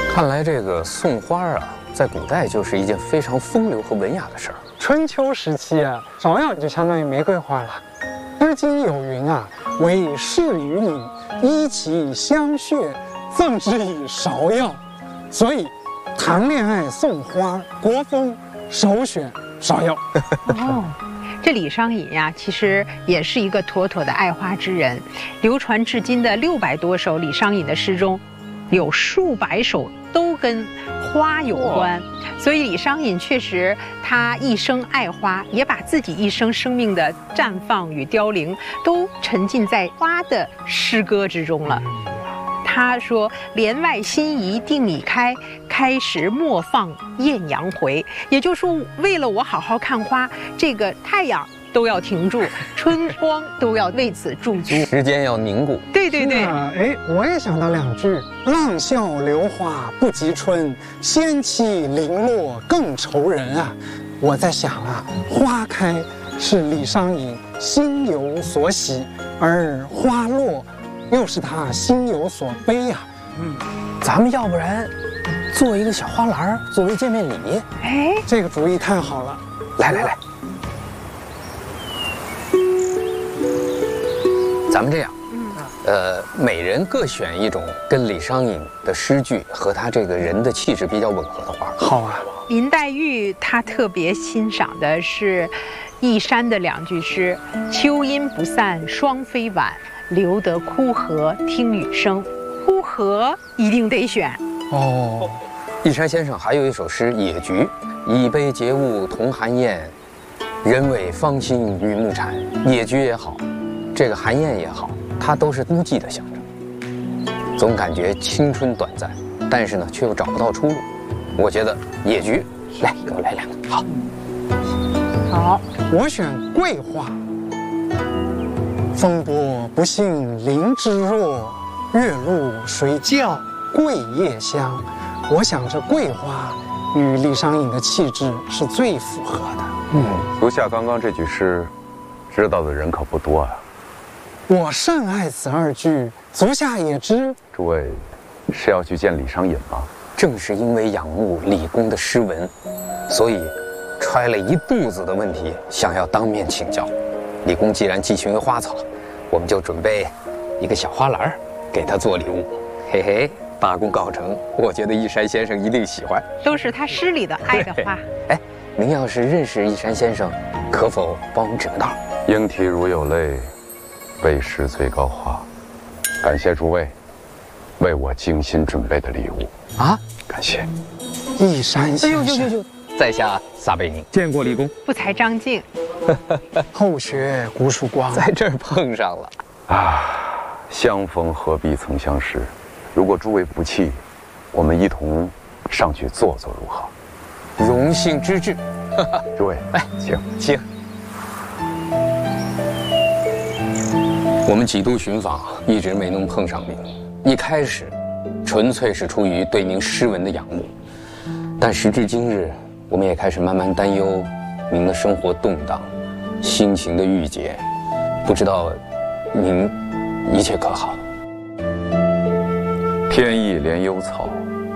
看来这个送花啊，在古代就是一件非常风流和文雅的事儿。 春秋时期啊，芍药就相当于玫瑰花了。《诗经》有云啊：“为士于礼，依其香穴，赠之以芍药。”所以，谈恋爱送花，国风首选芍药。 哦。这李商隐呀，其实也是一个妥妥的爱花之人。流传至今的600多首李商隐的诗中，有数百首都跟花有关。所以李商隐确实，他一生爱花，也把自己一生生命的绽放与凋零，都沉浸在花的诗歌之中了。他说：“帘外新移定已开，开时莫放艳阳回。”也就是说，为了我好好看花，这个太阳都要停住，春光都要为此驻足， 时间要凝固。 对对对。 哎，我也想到2句：“浪笑流花不及春，仙气零落更愁人啊。”我在想啊，花开是李商隐心有所喜，而花落又是他心有所悲啊。 咱们要不然做一个小花篮作为见面礼？ 哎， 这个主意太好了！ 来，咱们这样，每人各选一种跟李商隐的诗句和他这个人的气质比较吻合的花。 好啊。 林黛玉她特别欣赏的是一山的2句诗：“秋阴不散双飞晚，留得枯荷听雨声。”枯荷一定得选哦。一山先生还有一首诗《野菊》：“一杯节物同寒燕，人为芳心与木蝉。”野菊也好，这个寒燕也好，它都是孤寂的象征，总感觉青春短暂，但是呢，却又找不到出路。我觉得野菊，来，给我来2个。好， 好， 我选桂花。风波不信菱枝弱，月露谁教桂叶香。我想这桂花与李商隐的气质是最符合的。 足下刚刚这句诗，知道的人可不多啊。 我甚爱此2句，足下也知。 诸位是要去见李商隐吗？ 正是因为仰慕李公的诗文，所以揣了一肚子的问题，想要当面请教。李公既然寄情于花草，我们就准备一个小花篮给他做礼物。嘿嘿，大功告成，我觉得一山先生一定喜欢。 都是他诗里的爱的花。 哎，您要是认识一山先生，可否帮我们指个道？ 莺啼如有泪，为时最高花。感谢诸位为我精心准备的礼物啊！ 感谢。 一山先生， 在下撒贝宁，见过李公。 不才张静， 后学古曙光， 在这儿碰上了啊！相逢何必曾相识。如果诸位不弃，我们一同上去坐坐如何？ 荣幸之至。 诸位， 来，请。我们几度寻访，一直没能碰上您。一开始，纯粹是出于对您诗文的仰慕，但时至今日，我们也开始慢慢担忧您的生活动荡，心情的郁结。不知道您一切可好？ 天意怜幽草，